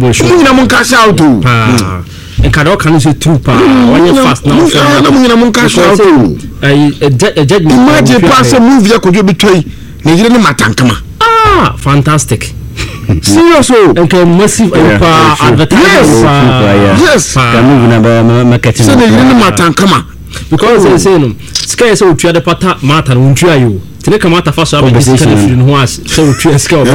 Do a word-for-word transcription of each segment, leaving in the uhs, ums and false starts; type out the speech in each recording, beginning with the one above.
Double show. You know, cash out too. And Kado can say true pa. When you fast now, I'm cash out too. A judgment. Imagine pass a movie that could betray. You didn't matter. Ah, fantastic. Seriously. Okay, massive advertising. Yes. Marketing. So they didn't matter. Come on. Because they say no. Sky so try the pata matter won't try you. Tell come out first of this kind of in was so try scale.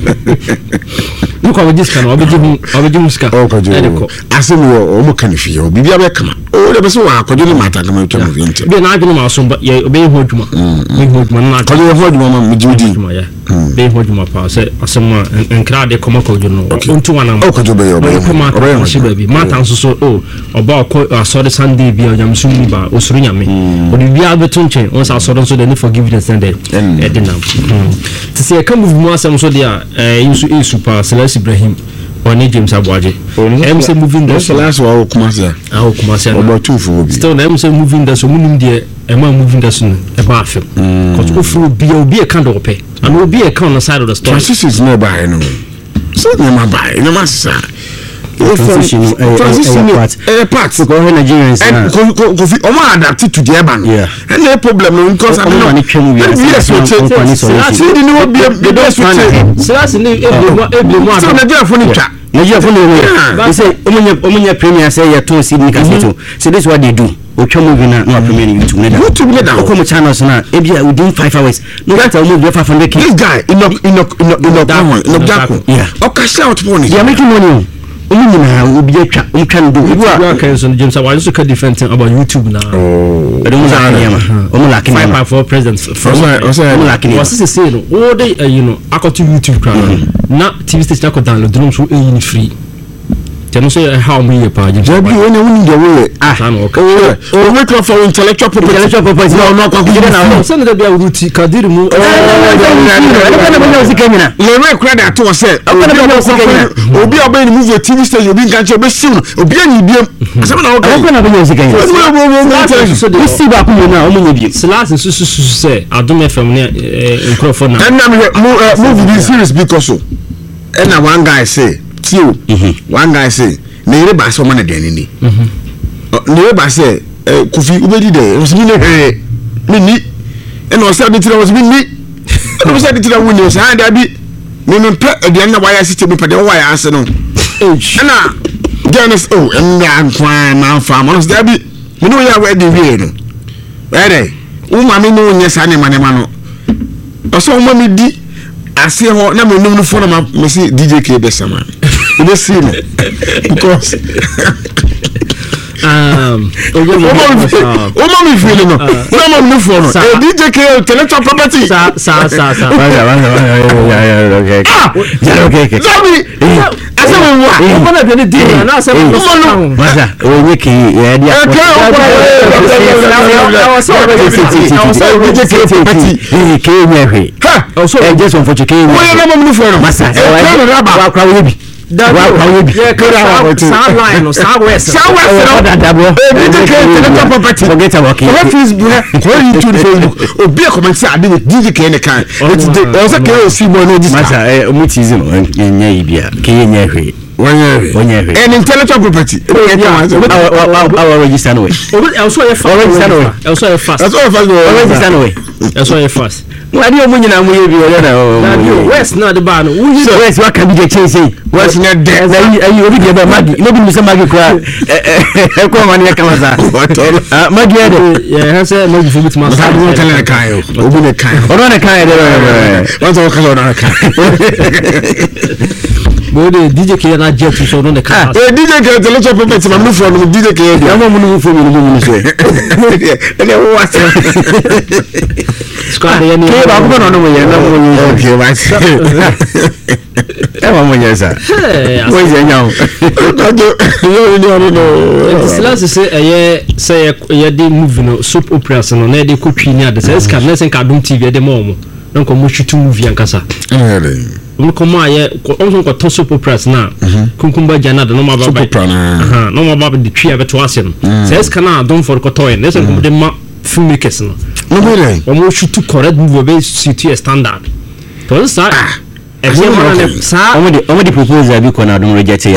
Look how this can obey him obey him ska. Asem wo o mo kan fi o bibia be kama. O de be so wa akojo ni mata kama twa mo yente. Be na adwene ma so ba ye obey ho adwuma. Me ho adwuma na akojo ho adwuma ma me judi. Be ho adwuma pa se asem ma enkra de koma kojo no. Onto wana ma. Okojo be yo be. Obey ho shi baby. Mata nso so o oba ko asode Sunday bia onyamsum ni ba osuru nyame. O de bia beto nchen on sa asode so de forgiveness and e de nam. To say come move mo asem so dia eh yusu isu pa Celeste Ibrahim on James Abwaje. I'm say moving the last one Kumasi. Ah Kumasi. About two for still I'm say moving the so munim there e ma moving the so e ba afem. Cause ofru be obi e kan do pe. And obi e kan on the side of the store. Transition is nearby no. So never buy, no matter. Transition part a part for Nigerians and Kofi Oma adapted to the urban. Yeah. And no problem because I don't know. Yes, we change. That's it. No be the best one. So that's the every every one. So Nigeria furniture. Nigeria furniture. They say omunya omunya premier say ya to see nika so. So this is what they do. Otwa movie na no premier YouTube na. YouTube na da. Come channels na e bia within five hours. No that movie five hundred k. This guy Enoch Enoch Enoch Enoch Enoch Jacko. Yeah. Okay, shout money. They are making money. Omu na obi atwa um kan do you are can so James I just can different thing about YouTube now. Oh, but omu za nyama omu like five five four president from omu like what is say no all day you know according to YouTube crowd na T V station ko download drum so e free tell say how me pa James Jabi when you need the way ah okay o make up for intellectual property intellectual property no no kwa kujida na so na bia route kadiri mu le me credit ato say obi obi ni move T V station obi nkan che obi siw obi ani biem asem na okay obi na be music kan so de si ba ku na o munye biem slash so so say Adom F M ne microphone na and na move this series because so and na one guy say you one guy say ne ba so man de ni ne ba say Kofi ubedi de was mi ne he mi ni and o say de tira was mi ni o say de tira woni say and abi me me pe de na wire system pe de wire ase no na Dennis oh and na kwa na farm no say abi me no ya we de wie no where wo ma me no nya sa ne ma ne ma no o so ma me di ase ho na me num no fo na me see D J K be sama you see no because um o ma me feel no na ma no fo no e D J K intellectual property sa sa sa sa okay okay okay ase we wa o ma na be ni di na ase mo no maza o we ki e dia D J K property e ke we ha o so e just on for ke we na ma no fo no masa e wa kwa we bi that sound line no sound west sound west no that bro D J K intellectual property forget about it what Facebook what YouTube Facebook obi e comment say ade D J K ne kan it dey also K O C boy no this masa e mu tizi no nya ibia ke nya hwe Wanye wanye and intellectual property our register no way also e fast register no way also e fast that's all fast register no way also e fast no ade o munyina mu ye bi o na west na de ba no we west wa kan bi je chase west na de ayi obi de ba magi no bi mi se magi kwa e ko ma ne kama za magi ade ya ha se magi fu bitma sa do kan ne kan yo obi ne kan o na kan de o to kan na kan Bode D J K na jet so no ne ka. Eh D J K intellectual property ma move from D J K. Ya mo mu fu mi no mu so. Ele wo wa. Squad ya ni. Ke ba ko no no ye na mo. Okay, ba. E wa mo ye sa. Mo je nyawo. Yo ni ono no. This last say eh say ye dey movie no soap opera no na dey ko twi ni ade say ska na say ka Adom T V dey mo mo. Na ko mo shoot movie ankasa. Eh. We come aye on ko to soap opera na kunkumba jana no ma baba aha no ma baba de twi abeto ase no say ska na Adom for ko toy na say ko de ma filmmakers no no mere o mo shoot correct movie be city standard to say e say ma na sa o mo de o mo de proposal bi ko na Adom reject